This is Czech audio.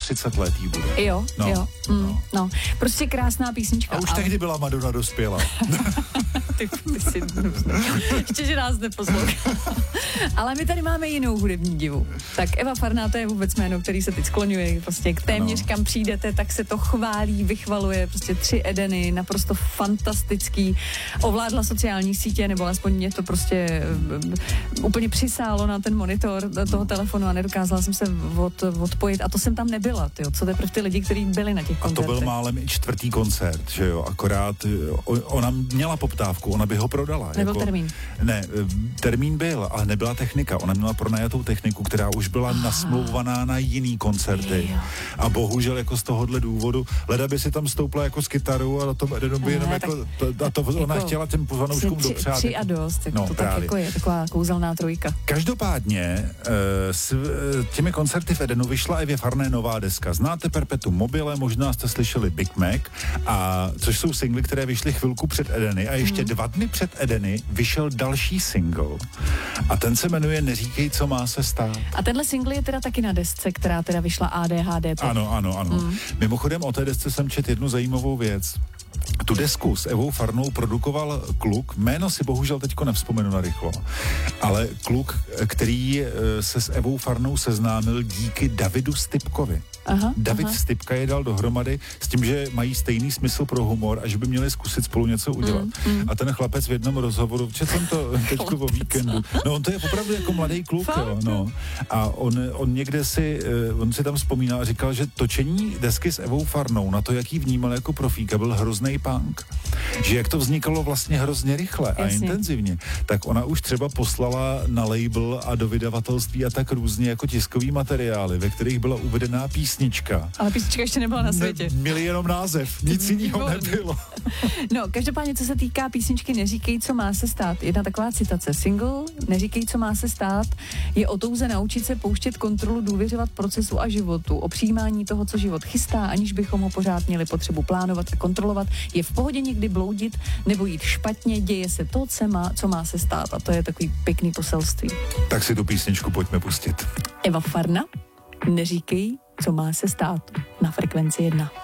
30 let jí bude. Jo. Prostě krásná písnička. A už tehdy byla Madonna dospělá. Ty jsi ještě, že nás neposlouchá. Ale my tady máme jinou hudební divu. Tak Eva Farná, to je vůbec jméno, který se teď skloňuje. Prostě k téměř kam přijdete, tak se to chválí, vychvaluje. Prostě 3 Edeny, naprosto fantastický. Ovládla sociální sítě, nebo alespoň mě to prostě úplně přisálo na ten monitor toho telefonu a nedokázala jsem se odpojit. A to jsem tam nebyla, tyjo. Co teprve ty lidi, kteří byli na těch koncertech. A to byl málem i 4. koncert, že jo, akorát ona měla poptávku, ona by ho prodala. Nebyl termín. Ne, termín byl, ale nebyla technika. Ona měla pronajatou techniku, která už byla nasmlouvaná na jiný koncerty. A bohužel jako z tohohle důvodu, leda by si tam stoupla jako s kytarou a na tom Edenu by jenom ona chtěla těm fanouškům dopřát. 3 a dost, jako to tak jako je taková kouzelná trojka. Každopádně s těmi koncerty v Edenu vyšla Evě Farné nová deska. Znáte Perpetuum mobile, možná jste slyšeli Big Mac, což jsou singly, které vyšly chvilku před Edeny a ještě 2 dny před Edeny vyšel další single. A ten se jmenuje Neříkej, co má se stát. A tenhle single je teda taky na desce, která teda vyšla ADHD. Ano. Mimochodem o té desce jsem četl jednu zajímavou věc. Tu desku s Evou Farnou produkoval kluk, jméno si bohužel teďko nevzpomenu narychlo, ale kluk, který se s Evou Farnou seznámil díky Davidu Stypkovi. David Stypka je dal dohromady s tím, že mají stejný smysl pro humor a že by měli zkusit spolu něco udělat. A ten chlapec v jednom rozhovoru, četl jsem to teďko o víkendu, no on to je opravdu jako mladý kluk, jo, no. A on někde on si tam vzpomínal a říkal, že točení desky s Evou Farnou na to, jak ji vnímal jako profíka, byl hrozný punk. Že jak to vznikalo vlastně hrozně rychle a intenzivně, tak ona už třeba poslala na label a do vydavatelství a tak různě jako tiskový materiály, ve kterých byla uvedená písnička. Ale písnička ještě nebyla na světě. Měl jenom název, nic jiného nebylo. No, každopádně, co se týká písničky Neříkej, co má se stát, jedna taková citace. Single Neříkej, co má se stát je o touze naučit se pouštět kontrolu, důvěřovat procesu a životu, o přijímání toho, co život chystá, aniž bychom ho pořád měli potřebu plánovat a kontrolovat. Je v pohodě někdy bloudit nebo jít špatně, děje se to, co má se stát. A to je takový pěkný poselství. Tak si tu písničku pojďme pustit. Eva Farna, Neříkej, co má se stát, na Frekvenci 1.